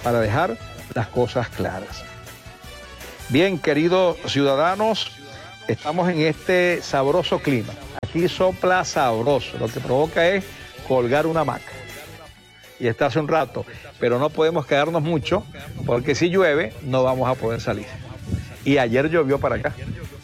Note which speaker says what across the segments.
Speaker 1: para dejar las cosas claras. Bien, queridos ciudadanos, estamos en este sabroso clima. Aquí sopla sabroso, lo que provoca es colgar una hamaca. Y está hace un rato, pero no podemos quedarnos mucho, porque si llueve no vamos a poder salir. Y ayer llovió para acá.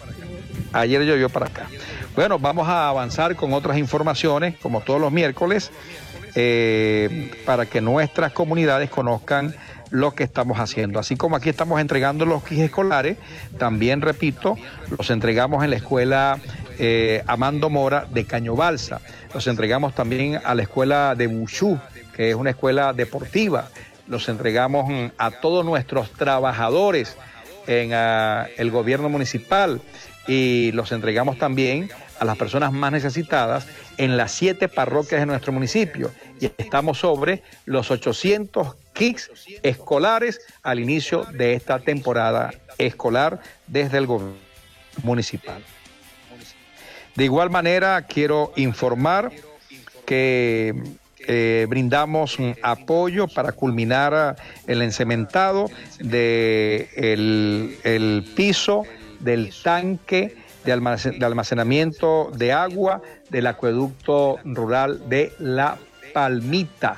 Speaker 1: Bueno, vamos a avanzar con otras informaciones, como todos los miércoles, para que nuestras comunidades conozcan lo que estamos haciendo. Así como aquí estamos entregando los kits escolares, también, repito, los entregamos en la escuela Amando Mora de Caño Balsa. Los entregamos también a la escuela de Bushú, que es una escuela deportiva. Los entregamos a todos nuestros trabajadores en el gobierno municipal y los entregamos también a las personas más necesitadas en las 7 parroquias de nuestro municipio. Y estamos sobre los 800 kits escolares al inicio de esta temporada escolar desde el gobierno municipal. De igual manera, quiero informar que brindamos un apoyo para culminar el encementado del piso del tanque de almacenamiento de agua del acueducto rural de La Palmita.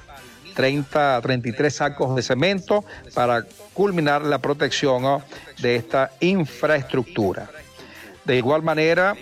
Speaker 1: 33 sacos de cemento para culminar la protección de esta infraestructura. De igual manera,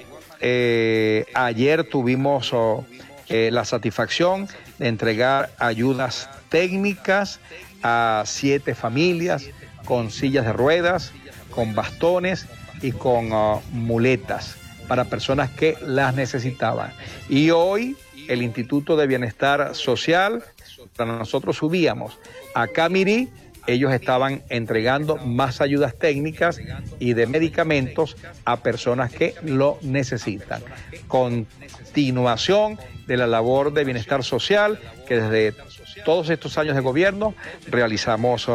Speaker 1: ayer tuvimos la satisfacción de entregar ayudas técnicas a 7 familias con sillas de ruedas, con bastones y con muletas para personas que las necesitaban. Y hoy el Instituto de Bienestar Social, cuando nosotros subíamos a Camirí, ellos estaban entregando más ayudas técnicas y de medicamentos a personas que lo necesitan. Continuación de la labor de bienestar social que desde todos estos años de gobierno realizamos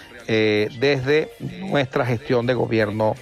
Speaker 1: desde nuestra gestión de gobierno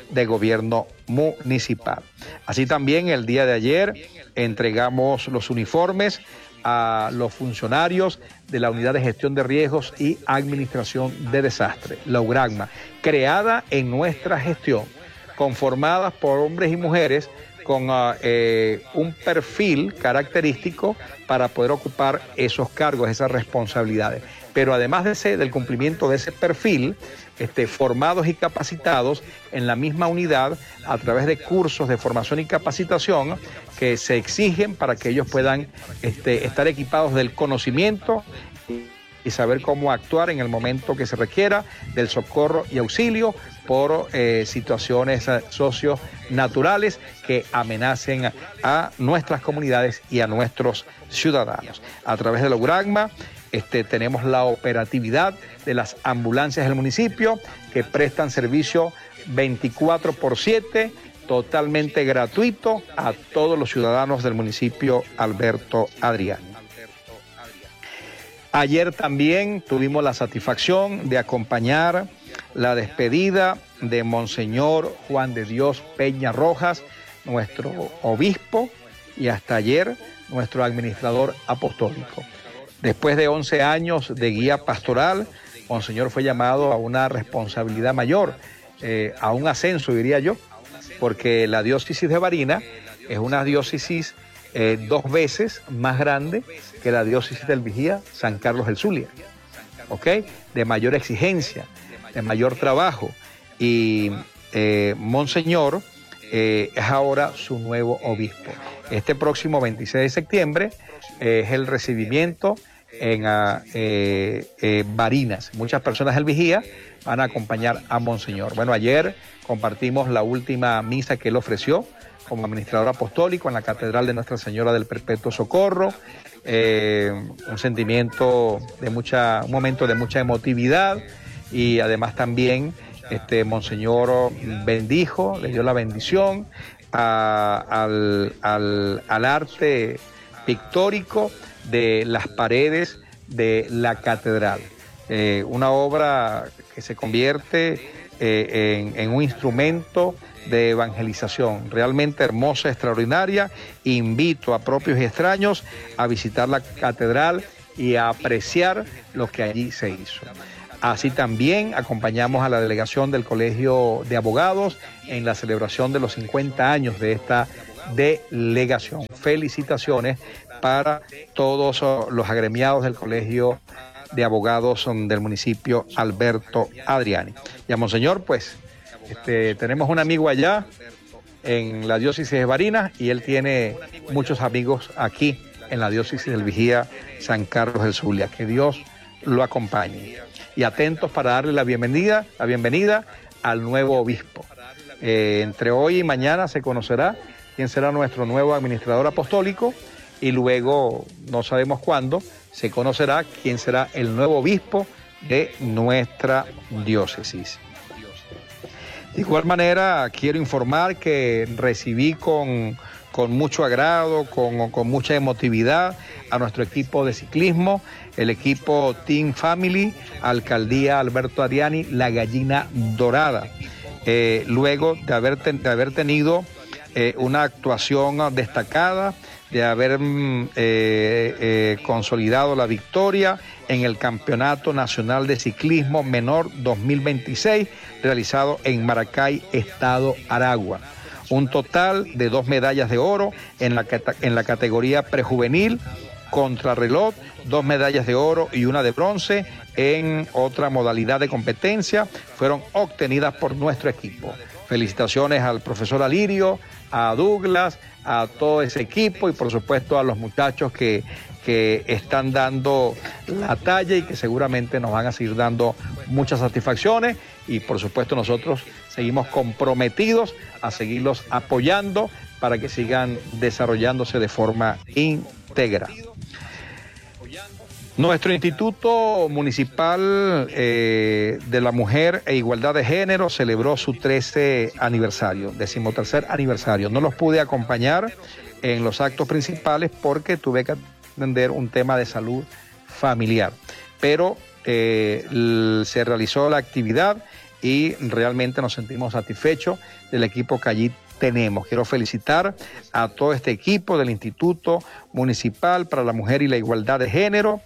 Speaker 1: municipal. Así también el día de ayer entregamos los uniformes a los funcionarios de la Unidad de Gestión de Riesgos y Administración de Desastres, la UGRAGMA, creada en nuestra gestión, conformadas por hombres y mujeres con un perfil característico para poder ocupar esos cargos, esas responsabilidades. Pero además del cumplimiento de ese perfil, formados y capacitados en la misma unidad a través de cursos de formación y capacitación que se exigen para que ellos puedan estar equipados del conocimiento y saber cómo actuar en el momento que se requiera del socorro y auxilio por situaciones socionaturales que amenacen a nuestras comunidades y a nuestros ciudadanos. A través de la UGRAGMA tenemos la operatividad de las ambulancias del municipio que prestan servicio 24/7, totalmente gratuito a todos los ciudadanos del municipio Alberto Adrián. Ayer también tuvimos la satisfacción de acompañar la despedida de Monseñor Juan de Dios Peña Rojas, nuestro obispo, y hasta ayer nuestro administrador apostólico. Después de 11 años de guía pastoral, Monseñor fue llamado a una responsabilidad mayor, a un ascenso, diría yo, porque la diócesis de Barinas es una diócesis 2 veces más grande que la diócesis del Vigía San Carlos del Zulia, ¿ok? De mayor exigencia, de mayor trabajo, y Monseñor es ahora su nuevo obispo. Este próximo 26 de septiembre es el recibimiento en Barinas. Muchas personas del Vigía van a acompañar a Monseñor. Bueno, ayer compartimos la última misa que él ofreció como administrador apostólico en la Catedral de Nuestra Señora del Perpetuo Socorro. Un sentimiento de un momento de mucha emotividad, y además también Monseñor bendijo, le dio la bendición al arte pictórico de las paredes de la catedral. Una obra que se convierte en un instrumento de evangelización, realmente hermosa, extraordinaria. Invito a propios y extraños a visitar la catedral y a apreciar lo que allí se hizo. Así también acompañamos a la delegación del Colegio de Abogados en la celebración de los 50 años de esta delegación. Felicitaciones para todos los agremiados del Colegio de Abogados del municipio Alberto Adriani. Ya, monseñor, pues tenemos un amigo allá en la diócesis de Barinas y él tiene muchos amigos aquí en la diócesis del Vigía San Carlos del Zulia. Que Dios lo acompañe. Y atentos para darle la bienvenida al nuevo obispo. Entre hoy y mañana se conocerá quién será nuestro nuevo administrador apostólico y luego, no sabemos cuándo, se conocerá quién será el nuevo obispo de nuestra diócesis. De igual manera, quiero informar que recibí con mucho agrado, con mucha emotividad a nuestro equipo de ciclismo, el equipo Team Family, Alcaldía Alberto Adriani, La Gallina Dorada. Luego de haber tenido una actuación destacada, de haber consolidado la victoria en el Campeonato Nacional de Ciclismo Menor 2026, realizado en Maracay, Estado Aragua. Un total de 2 medallas de oro en la categoría prejuvenil, contrarreloj, 2 medallas de oro y 1 de bronce en otra modalidad de competencia, fueron obtenidas por nuestro equipo. Felicitaciones al profesor Alirio, a Douglas, a todo ese equipo y por supuesto a los muchachos que están dando la talla y que seguramente nos van a seguir dando muchas satisfacciones y por supuesto nosotros seguimos comprometidos a seguirlos apoyando para que sigan desarrollándose de forma íntegra. Nuestro Instituto Municipal de la Mujer e Igualdad de Género celebró su 13 aniversario, 13º aniversario. No los pude acompañar en los actos principales porque tuve que atender un tema de salud familiar, pero se realizó la actividad y realmente nos sentimos satisfechos del equipo que allí tenemos. Quiero felicitar a todo este equipo del Instituto Municipal para la Mujer y la Igualdad de Género,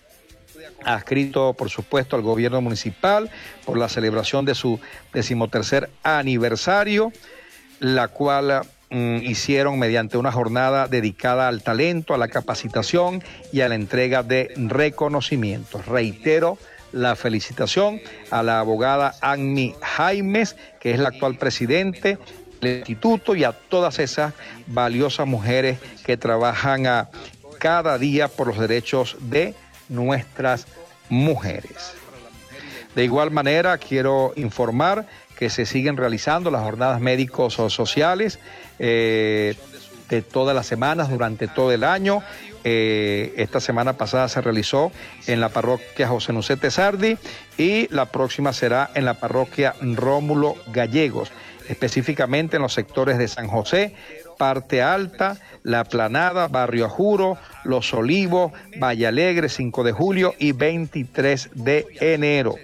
Speaker 1: adscrito por supuesto al gobierno municipal por la celebración de su 13º aniversario, la cual hicieron mediante una jornada dedicada al talento, a la capacitación y a la entrega de reconocimientos. Reitero la felicitación a la abogada Anmi Jaimes, que es la actual presidente del instituto, y a todas esas valiosas mujeres que trabajan cada día por los derechos de nuestras mujeres. De igual manera, quiero informar que se siguen realizando las jornadas médicos o sociales de todas las semanas, durante todo el año. Esta semana pasada se realizó en la parroquia José Nucete Sardi y la próxima será en la parroquia Rómulo Gallegos, específicamente en los sectores de San José, Parte Alta, La Planada, Barrio Ajuro, Los Olivos, Valle Alegre, 5 de julio y 23 de enero.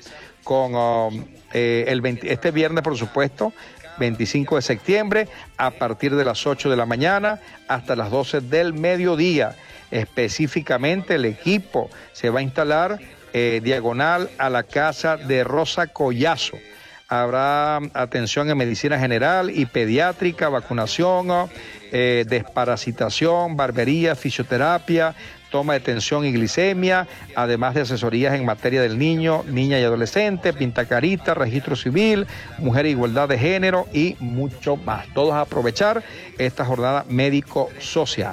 Speaker 1: Con este viernes, por supuesto, 25 de septiembre, a partir de las 8 de la mañana hasta las 12 del mediodía. Específicamente el equipo se va a instalar diagonal a la casa de Rosa Collazo. Habrá atención en medicina general y pediátrica, vacunación, desparasitación, barbería, fisioterapia, toma de tensión y glicemia, además de asesorías en materia del niño, niña y adolescente, pintacarita, registro civil, mujer e igualdad de género y mucho más. Todos a aprovechar esta jornada médico-social.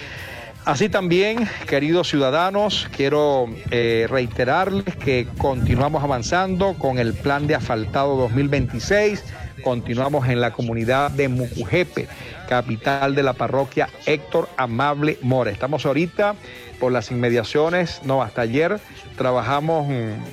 Speaker 1: Así también, queridos ciudadanos, quiero reiterarles que continuamos avanzando con el plan de asfaltado 2026, continuamos en la comunidad de Mucujepe, capital de la parroquia Héctor Amable Mora. Estamos ahorita por las inmediaciones, hasta ayer trabajamos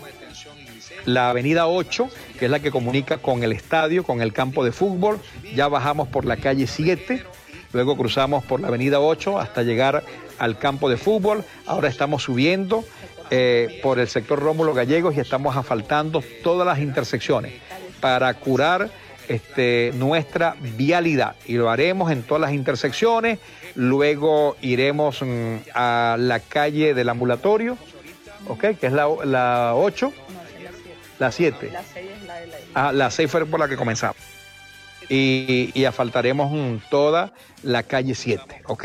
Speaker 1: la avenida 8, que es la que comunica con el estadio, con el campo de fútbol. Ya bajamos por la calle 7, luego cruzamos por la avenida 8 hasta llegar al campo de fútbol. Ahora estamos subiendo por el sector Rómulo Gallegos y estamos asfaltando todas las intersecciones para curar nuestra vialidad, y lo haremos en todas las intersecciones. Luego iremos a la calle del ambulatorio, que es la 8, La 7.
Speaker 2: La 6 es la de la isla.
Speaker 1: Ah, la 6 fue por la que comenzamos. Y asfaltaremos toda la calle 7, ¿ok?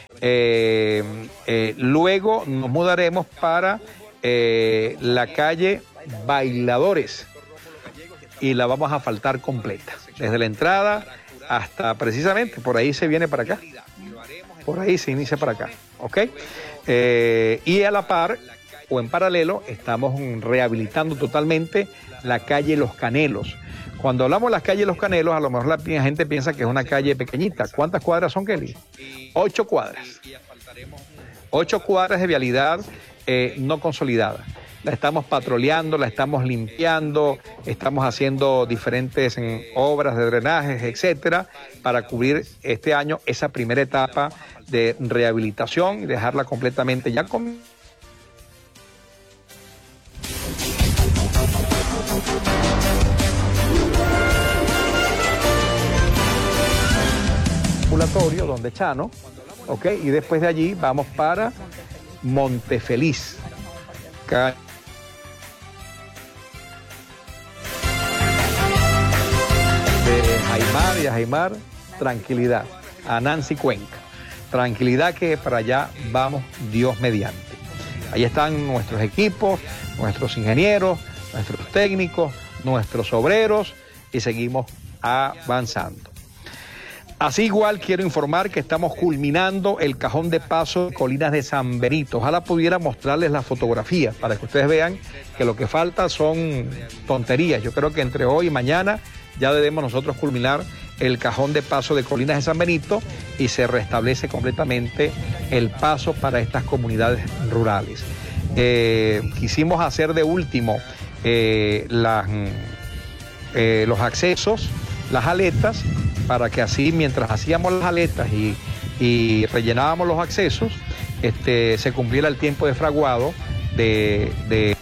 Speaker 1: Luego nos mudaremos para la calle Bailadores y la vamos a asfaltar completa, desde la entrada hasta precisamente, por ahí se viene para acá, por ahí se inicia para acá, ¿ok? Y a la par o en paralelo estamos rehabilitando totalmente la calle Los Canelos. Cuando hablamos de las calles Los Canelos, a lo mejor la gente piensa que es una calle pequeñita. ¿Cuántas cuadras son, Kelly? 8 cuadras. 8 cuadras de vialidad no consolidada. La estamos patroleando, la estamos limpiando, estamos haciendo diferentes obras de drenajes, etcétera, para cubrir este año esa primera etapa de rehabilitación y dejarla completamente ya con... donde Chano, ok, y después de allí vamos para Montefeliz. De Jaimar y a Jaimar, tranquilidad. A Nancy Cuenca, tranquilidad que para allá vamos Dios mediante. Ahí están nuestros equipos, nuestros ingenieros, nuestros técnicos, nuestros obreros y seguimos avanzando. Así igual quiero informar que estamos culminando el cajón de paso de Colinas de San Benito. Ojalá pudiera mostrarles la fotografía para que ustedes vean que lo que falta son tonterías. Yo creo que entre hoy y mañana ya debemos nosotros culminar el cajón de paso de Colinas de San Benito y se restablece completamente el paso para estas comunidades rurales. Quisimos hacer de último los accesos, las aletas, para que así mientras hacíamos las aletas y rellenábamos los accesos, se cumpliera el tiempo de fraguado de